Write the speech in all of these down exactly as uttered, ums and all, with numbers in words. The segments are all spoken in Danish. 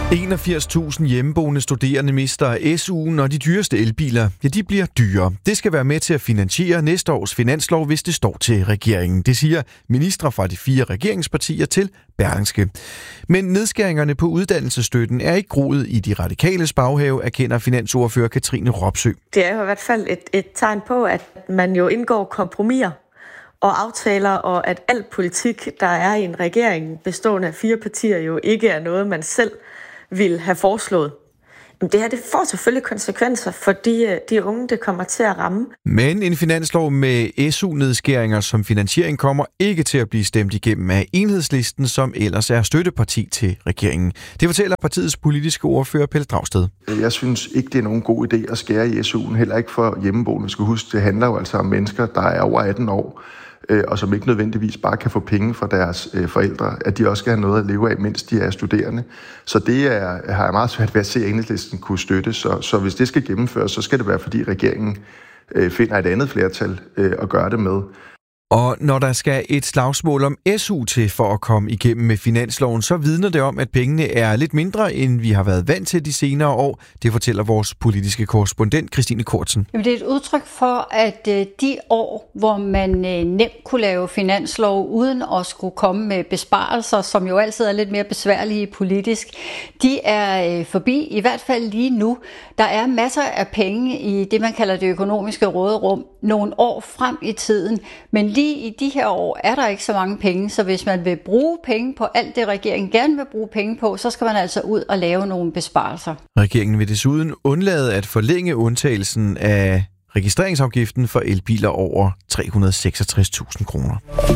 enogfirs tusind hjemmeboende studerende mister S U'en, og de dyreste elbiler, ja, de bliver dyre. Det skal være med til at finansiere næste års finanslov, hvis det står til regeringen. Det siger ministre fra de fire regeringspartier til Berlingske. Men nedskæringerne på uddannelsesstøtten er ikke groet i de radikales baghave, erkender finansordfører Katrine Robsøe. Det er jo i hvert fald et, et tegn på, at man jo indgår kompromiser og aftaler, og at al politik, der er i en regering bestående af fire partier, jo ikke er noget, man selv vil have foreslået. Men det her, det får selvfølgelig konsekvenser for de, de unge, det kommer til at ramme. Men en finanslov med S U-nedskæringer som finansiering kommer ikke til at blive stemt igennem af Enhedslisten, som ellers er støtteparti til regeringen. Det fortæller partiets politiske ordfører Pelle Dragsted. Jeg synes ikke, det er nogen god idé at skære i S U'en, heller ikke for hjemmeboende. Skal huske, det handler jo altså om mennesker, der er over atten år, og som ikke nødvendigvis bare kan få penge fra deres øh, forældre, at de også skal have noget at leve af, mens de er studerende. Så det er, har jeg meget svært ved at se, at Enhedslisten kunne støtte. Så, så hvis det skal gennemføres, så skal det være, fordi regeringen øh, finder et andet flertal øh, at gøre det med. Og når der skal et slagsmål om S U til for at komme igennem med finansloven, så vidner det om, at pengene er lidt mindre, end vi har været vant til de senere år. Det fortæller vores politiske korrespondent Christine Kortsen. Jamen, det er et udtryk for, at de år, hvor man nemt kunne lave finanslov uden at skulle komme med besparelser, som jo altid er lidt mere besværlige politisk, de er forbi, i hvert fald lige nu. Der er masser af penge i det, man kalder det økonomiske råderum, nogle år frem i tiden, men lige i de her år er der ikke så mange penge, så hvis man vil bruge penge på alt det, regeringen gerne vil bruge penge på, så skal man altså ud og lave nogle besparelser. Regeringen vil desuden undlade at forlænge undtagelsen af registreringsafgiften for elbiler over tre hundrede og seksogtres tusind kroner.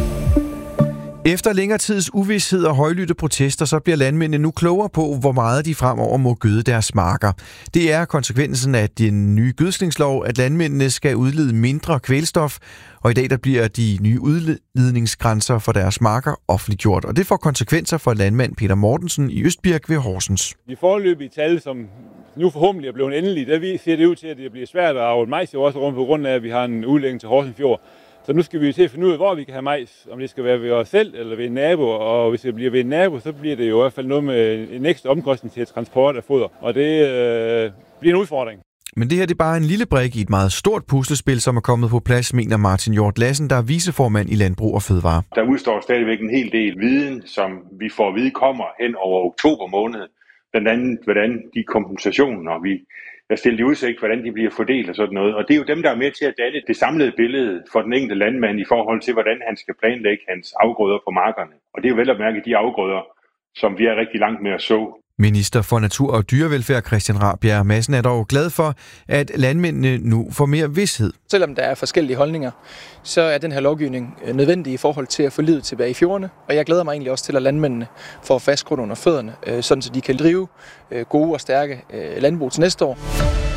Efter længere tids uvished og højlydte protester, så bliver landmændene nu klogere på, hvor meget de fremover må gøde deres marker. Det er konsekvensen af den nye gødslingslov, at landmændene skal udlede mindre kvælstof, og i dag der bliver de nye udledningsgrænser for deres marker offentliggjort. Og det får konsekvenser for landmand Peter Mortensen i Østbirk ved Horsens. De foreløbige tal, som nu forhåbentlig er blevet endelige, der ser det ud til, at det bliver svært at avle majs også rundt på grund af, at vi har en udlægning til Horsens Fjord. Så nu skal vi til at finde ud af, hvor vi kan have majs, om det skal være ved os selv eller ved en nabo. Og hvis det bliver ved en nabo, så bliver det jo i hvert fald noget med en ekstra omkostning til transport af foder. Og det øh, bliver en udfordring. Men det her det er bare en lille brik i et meget stort puslespil, som er kommet på plads, mener Martin Hjort Lassen, der er viceformand i Landbrug og Fødevare. Der udstår stadigvæk en hel del viden, som vi får at vide kommer hen over oktober måned. Blandt andet, hvordan de kompensationer, vi der stiller i udsigt, hvordan de bliver fordelt og sådan noget. Og det er jo dem, der er med til at danne det samlede billede for den enkelte landmand i forhold til, hvordan han skal planlægge hans afgrøder på markerne. Og det er jo vel at mærke de afgrøder, som vi er rigtig langt med at så. Minister for Natur og Dyrevelfærd Christian Rabjerg Madsen er dog glad for, at landmændene nu får mere vished. Selvom der er forskellige holdninger, så er den her lovgivning nødvendig i forhold til at få livet tilbage i fjordene. Og jeg glæder mig egentlig også til, at landmændene får fast grund under fødderne, sådan så de kan drive gode og stærke landbrug til næste år.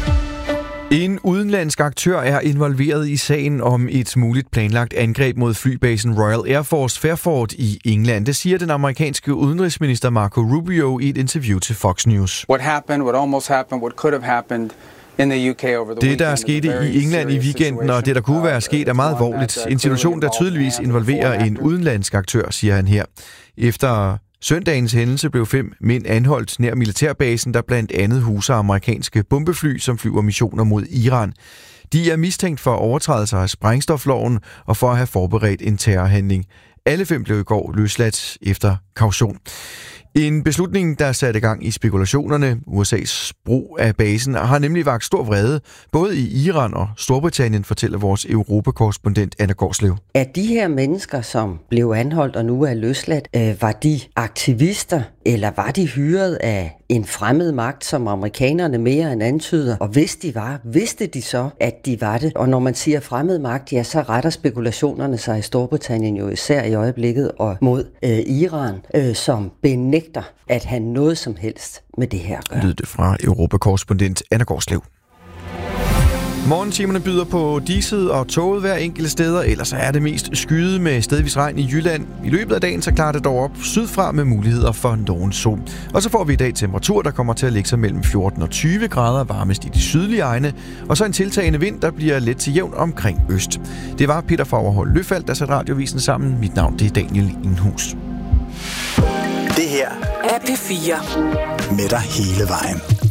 En udenlandsk aktør er involveret i sagen om et muligt planlagt angreb mod flybasen Royal Air Force Fairford i England. Det siger den amerikanske udenrigsminister Marco Rubio i et interview til Fox News. What happened, what almost happened, what could have happened in the U K over the Det, der er sket i England i weekenden, og det, der kunne være sket, er meget alvorligt. En situation, der tydeligvis involverer en udenlandsk aktør, siger han her. Efter søndagens hændelse blev fem mænd anholdt nær militærbasen, der blandt andet huser amerikanske bombefly, som flyver missioner mod Iran. De er mistænkt for overtrædelser af sprængstofloven og for at have forberedt en terrorhandling. Alle fem blev i går løsladt efter kaution. En beslutning, der satte gang i spekulationerne. U S A's brug af basen har nemlig vakt stor vrede, både i Iran og Storbritannien, fortæller vores europakorrespondent Anna Gårdslev. At de her mennesker, som blev anholdt og nu er løsladt, øh, var de aktivister, eller var de hyret af en fremmed magt, som amerikanerne mere end antyder? Og hvis de var, vidste de så, at de var det? Og når man siger fremmed magt, ja, så retter spekulationerne sig i Storbritannien jo især i øjeblikket og mod øh, Iran, øh, som benægter at have noget som helst med det her at gøre. Lød det fra europakorrespondent Anna Gårdslev. Morgentimerne byder på diset og toget hver enkelte steder, ellers er det mest skyet med stedvis regn i Jylland. I løbet af dagen så klarer det dog op sydfra med muligheder for nogen sol. Og så får vi i dag temperatur, der kommer til at ligge sig mellem fjorten og tyve grader, varmest i de sydlige egne, og så en tiltagende vind, der bliver let til jævn omkring øst. Det var Peter Fagerholt Løfald, der satte radiovisen sammen. Mit navn det er Daniel Ingenhus. Det her af P fire. Med dig hele vejen.